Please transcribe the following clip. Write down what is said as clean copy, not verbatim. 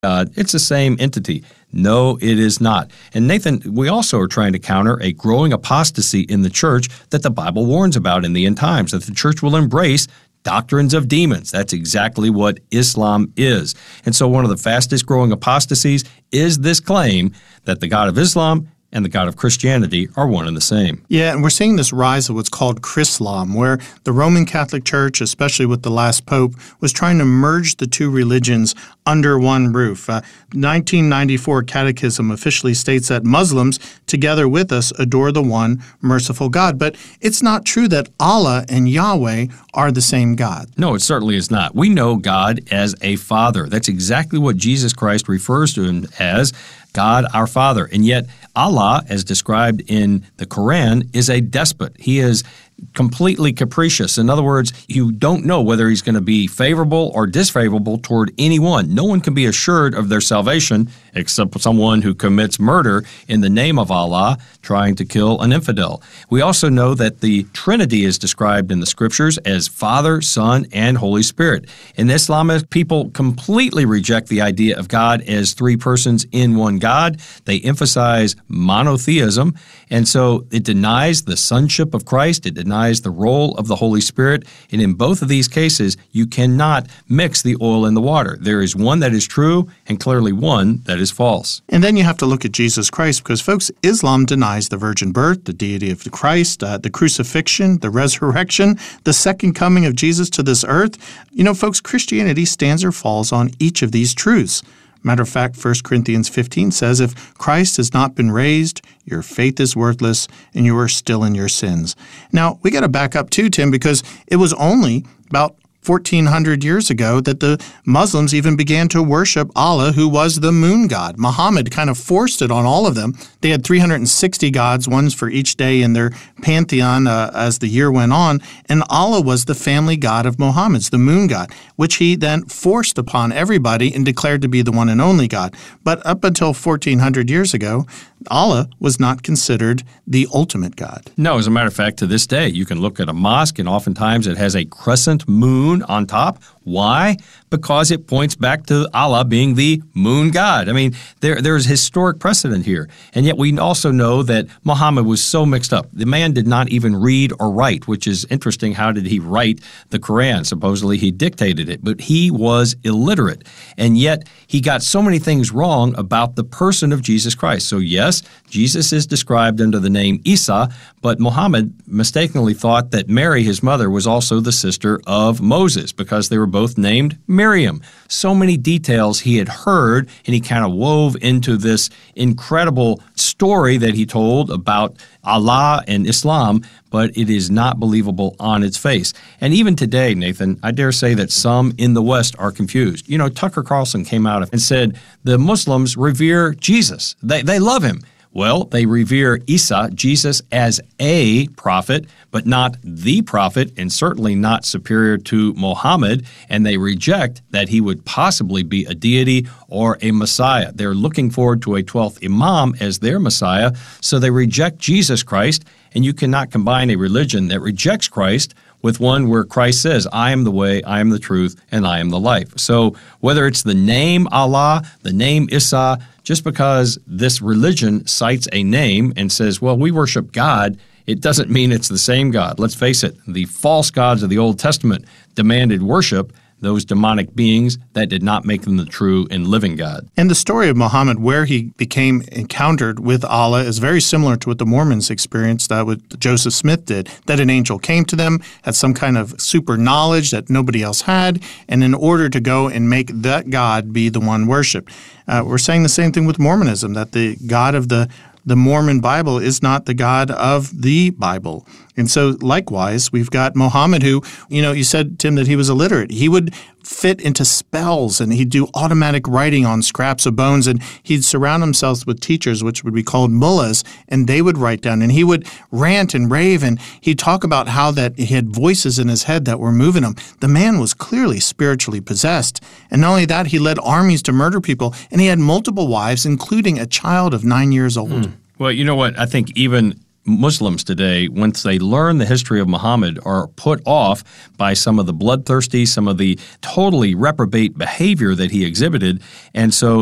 God. It's the same entity. No, it is not. And Nathan, we also are trying to counter a growing apostasy in the church that the Bible warns about in the end times, that the church will embrace doctrines of demons. That's exactly what Islam is. And so one of the fastest growing apostasies is this claim that the God of Islam and the God of Christianity are one and the same. Yeah, and we're seeing this rise of what's called Chrislam, where the Roman Catholic Church, especially with the last pope, was trying to merge the two religions under one roof. 1994 Catechism officially states that Muslims, together with us, adore the one merciful God. But it's not true that Allah and Yahweh are the same God. No, it certainly is not. We know God as a Father. That's exactly what Jesus Christ refers to him as, God our Father. And yet Allah, as described in the Quran, is a despot. He is completely capricious. In other words, you don't know whether he's going to be favorable or disfavorable toward anyone. No one can be assured of their salvation except someone who commits murder in the name of Allah, trying to kill an infidel. We also know that the Trinity is described in the Scriptures as Father, Son, and Holy Spirit. And Islamic people completely reject the idea of God as three persons in one God. They emphasize monotheism, and so it denies the sonship of Christ. It denies the role of the Holy Spirit. And in both of these cases, you cannot mix the oil and the water. There is one that is true and clearly one that is false. And then you have to look at Jesus Christ because, folks, Islam denies the virgin birth, the deity of Christ, the crucifixion, the resurrection, the second coming of Jesus to this earth. You know, folks, Christianity stands or falls on each of these truths. Matter of fact, 1 Corinthians 15 says, if Christ has not been raised, your faith is worthless and you are still in your sins. Now, we got to back up too, Tim, because it was only about 1,400 years ago that the Muslims even began to worship Allah, who was the moon god. Muhammad kind of forced it on all of them. They had 360 gods, ones for each day in their pantheon as the year went on, and Allah was the family god of Muhammad's, the moon god, which he then forced upon everybody and declared to be the one and only God. But up until 1,400 years ago, Allah was not considered the ultimate God. No, as a matter of fact, to this day, you can look at a mosque and oftentimes it has a crescent moon on top. Why? Because it points back to Allah being the moon god. I mean, there's historic precedent here. And yet we also know that Muhammad was so mixed up. The man did not even read or write, which is interesting. How did he write the Quran? Supposedly he dictated it, but he was illiterate. And yet he got so many things wrong about the person of Jesus Christ. So yes, Jesus is described under the name Isa, but Muhammad mistakenly thought that Mary, his mother, was also the sister of Moses because they were both named Miriam. So many details he had heard, and he kind of wove into this incredible story that he told about Allah and Islam, but it is not believable on its face. And even today, Nathan, I dare say that some in the West are confused. You know, Tucker Carlson came out and said the Muslims revere Jesus. They love him. Well, they revere Isa, Jesus, as a prophet, but not the prophet, and certainly not superior to Muhammad, and they reject that he would possibly be a deity or a Messiah. They're looking forward to a 12th Imam as their Messiah, so they reject Jesus Christ, and you cannot combine a religion that rejects Christ with one where Christ says, I am the way, I am the truth, and I am the life. So whether it's the name Allah, the name Isa, just because this religion cites a name and says, well, we worship God, it doesn't mean it's the same God. Let's face it, the false gods of the Old Testament demanded worship, those demonic beings that did not make them the true and living God. And the story of Muhammad, where he became encountered with Allah, is very similar to what the Mormons experienced, that what Joseph Smith did, that an angel came to them, had some kind of super knowledge that nobody else had, and in order to go and make that God be the one worshipped. We're saying the same thing with Mormonism, that the God of the Mormon Bible is not the God of the Bible. And so likewise, we've got Muhammad who, you said, Tim, that he was illiterate. He would fit into spells and he'd do automatic writing on scraps of bones, and he'd surround himself with teachers, which would be called mullahs, and they would write down, and he would rant and rave, and he'd talk about how that he had voices in his head that were moving him. The man was clearly spiritually possessed. And not only that, he led armies to murder people, and he had multiple wives, including a child of 9 years old. Well, you know what? I think even Muslims today, once they learn the history of Muhammad, are put off by some of the bloodthirsty, some of the totally reprobate behavior that he exhibited. And so